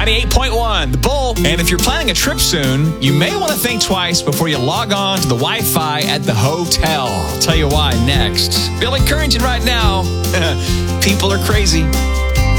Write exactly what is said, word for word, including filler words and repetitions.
ninety-eight point one, The Bull. And if you're planning a trip soon, you may want to think twice before you log on to the Wi-Fi at the hotel. I'll tell you why next. Feel encouraging right now. People are crazy.